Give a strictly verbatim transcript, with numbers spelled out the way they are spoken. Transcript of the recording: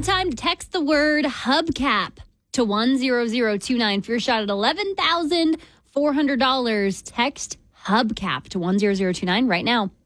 time to text the word hubcap to one zero zero two nine for your shot at eleven thousand four hundred dollars. Text hubcap to one zero zero two nine right now.